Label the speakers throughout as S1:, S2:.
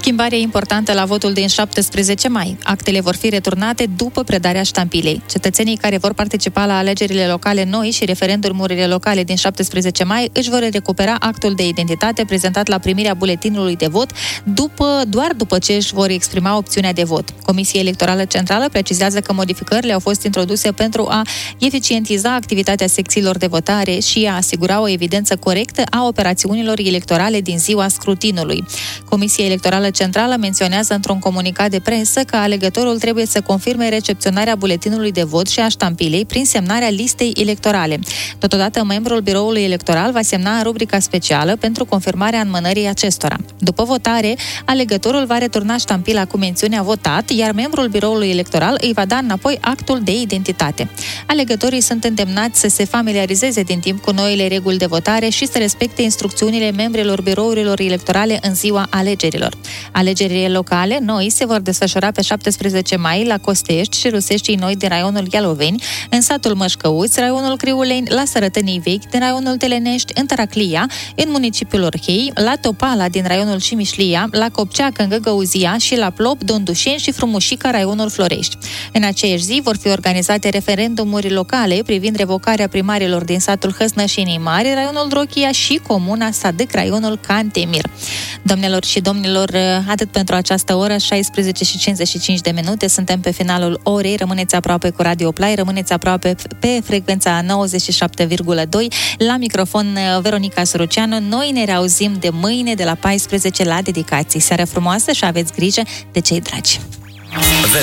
S1: Schimbare importantă la votul din 17 mai. Actele vor fi returnate după predarea ștampilei. Cetățenii care vor participa la alegerile locale noi și referendumurile locale din 17 mai își vor recupera actul de identitate prezentat la primirea buletinului de vot doar după ce își vor exprima opțiunea de vot. Comisia Electorală Centrală precizează că modificările au fost introduse pentru a eficientiza activitatea secțiilor de votare și a asigura o evidență corectă a operațiunilor electorale din ziua scrutinului. Comisia Electorală Centrală menționează într-un comunicat de presă că alegătorul trebuie să confirme recepționarea buletinului de vot și a ștampilei prin semnarea listei electorale. Totodată, membrul biroului electoral va semna în rubrica specială pentru confirmarea înmânării acestora. După votare, alegătorul va returna ștampila cu mențiunea votat, iar membrul biroului electoral îi va da înapoi actul de identitate. Alegătorii sunt îndemnați să se familiarizeze din timp cu noile reguli de votare și să respecte instrucțiunile membrilor birourilor electorale în ziua alegerilor. Alegerile locale noi se vor desfășura pe 17 mai la Costești și Ruseștii Noi din raionul Ialoveni, în satul Mășcăuți, raionul Criuleni, la Sărătănii Vechi din raionul Telenești, în Tăraclia, în municipiul Orhei, la Topala din raionul Cimișlia, la Copceacă, în Găgăuzia și la Plop, Dondușeni și Frumușica, raionul Florești. În aceeași zi vor fi organizate referendumuri locale privind revocarea primarilor din satul Hăsnășenii Mari, raionul Drochia și comuna Sadâc, raionul Cantemir. Doamnelor și domnilor, atât pentru această oră, 16:55, suntem pe finalul orei, rămâneți aproape cu Radio Play, rămâneți aproape pe frecvența 97,2, la microfon Veronica Suruceanu. Noi ne reauzim de mâine de la 14 la dedicații. Seară frumoasă și aveți grijă de cei dragi.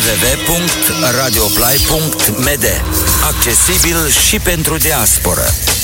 S2: www.radioplay.md. Accesibil și pentru diasporă.